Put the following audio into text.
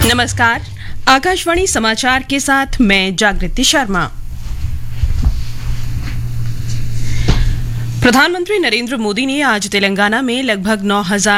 नमस्कार, आकाशवाणी समाचार के साथ मैं जागृति शर्मा। प्रधानमंत्री नरेंद्र मोदी ने आज तेलंगाना में लगभग 9,000